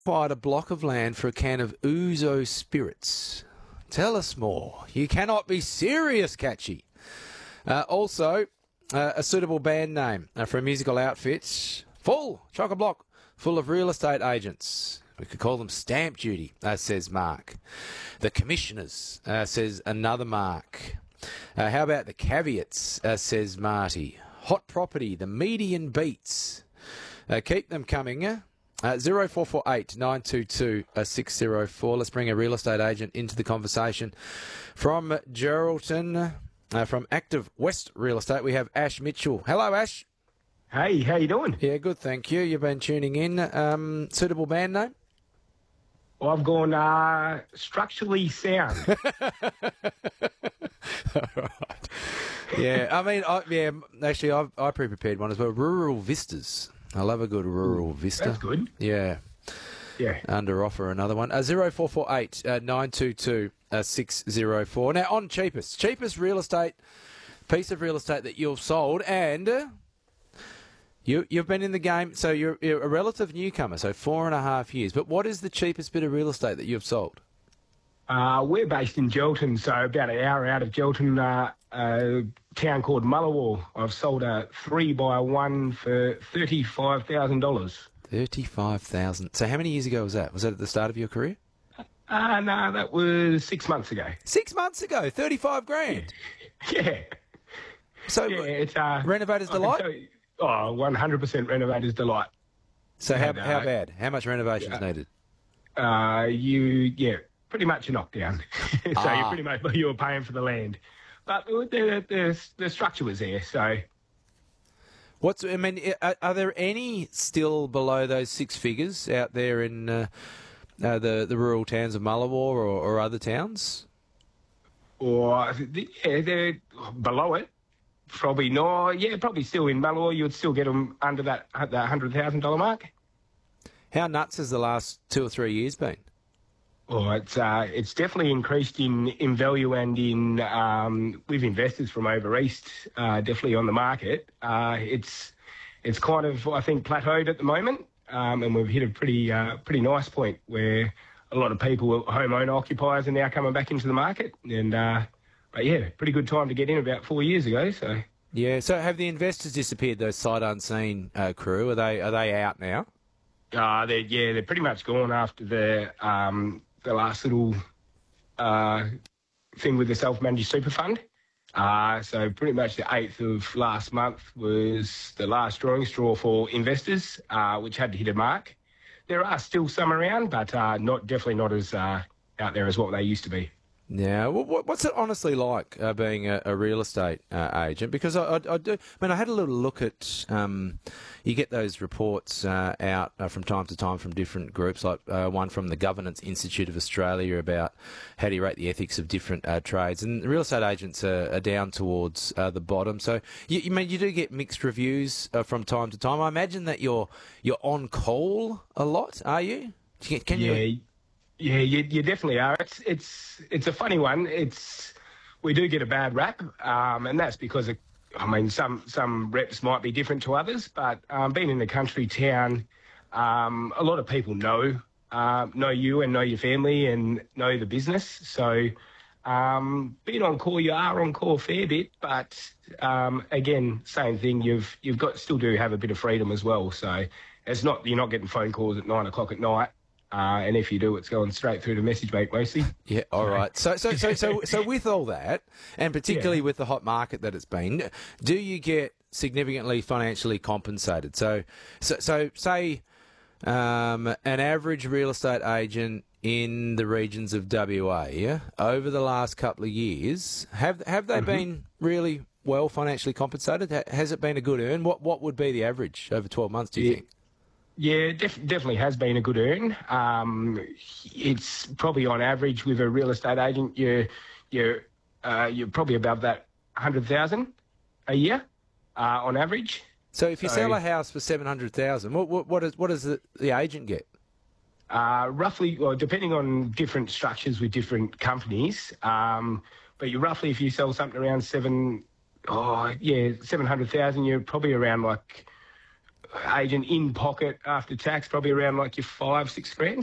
Acquired a block of land for a can of Ouzo spirits. Tell us more. You cannot be serious, Catchy. Also, a suitable band name for a musical outfit. Full, chock-a-block, full of real estate agents. We could call them stamp duty, says Mark. The commissioners, says another Mark. How about the caveats, says Marty. Hot property, the median beats. Keep them coming. 0448 922 604. Let's bring a real estate agent into the conversation. From Geraldton, from Active West Real Estate, we have Ash Mitchell. Hello, Ash. Hey, how you doing? Yeah, good, thank you. You've been tuning in. Suitable band name? Well, I've gone structurally sound. All right. Yeah, I mean, I pre-prepared one as well. Rural Vistas. I love a good rural vista. That's good. Yeah. Yeah. Under offer another one. 0448 922 604. Now, on cheapest real estate, piece of real estate that you've sold, and you've been in the game, so you're a relative newcomer, so 4.5 years. But what is the cheapest bit of real estate that you've sold? We're based in Gelton, so about an hour out of Gelton, a town called Mullawall. I've sold a 3x1 for $35,000. 35,000. So how many years ago was that? Was that at the start of your career? No, that was 6 months ago. 6 months ago, 35 grand. Yeah. So yeah, it's renovator's delight? 100% renovator's delight. So how bad? How much renovation's needed? Pretty much a knockdown. So you were paying for the land. But the structure was there, so... Are there any still below those six figures out there in the rural towns of Mullawall or other towns? They're below it. Probably not. Yeah, probably still in Mullawall. You would still get them under that $100,000 mark. How nuts has the last 2 or 3 years been? Oh, it's definitely increased in value and in with investors from over east, definitely on the market. It's kind of, I think, plateaued at the moment, and we've hit a pretty nice point where a lot of people, homeowner occupiers, are now coming back into the market. And but yeah, pretty good time to get in about 4 years ago. So yeah. So have the investors disappeared? Those sight unseen crew, are they out now? They're pretty much gone after the last little thing with the self-managed super fund. So pretty much the 8th of last month was the last drawing straw for investors, which had to hit a mark. There are still some around, but definitely not as out there as what they used to be. Yeah, what's it honestly like being a real estate agent? Because I do. I mean, I had a little look at. You get those reports out from time to time from different groups, like one from the Governance Institute of Australia about how do you rate the ethics of different trades, and real estate agents are down towards the bottom. So you do get mixed reviews from time to time. I imagine that you're on call a lot. Are you? Can you? Yeah, you definitely are. It's a funny one. We do get a bad rap, and that's because some reps might be different to others. But being in a country town, a lot of people know you and know your family and know the business. So being on call, you are on call a fair bit. But again, same thing. You've got still do have a bit of freedom as well. So you're not getting phone calls at 9 o'clock at night. And if you do, it's going straight through to message bank mostly. Yeah, all right. So with all that, and particularly with the hot market that it's been, do you get significantly financially compensated? So say an average real estate agent in the regions of WA, over the last couple of years, have they been really well financially compensated? Has it been a good earn? What would be the average over 12 months, do you think? Yeah, definitely has been a good earn. It's probably on average with a real estate agent, you're probably above that 100,000 a year on average. So if you sell a house for 700,000, what does the agent get? Roughly, well, depending on different structures with different companies, but if you sell something around 700,000, you're probably around like agent in pocket after tax, probably around like your 5-6 grand.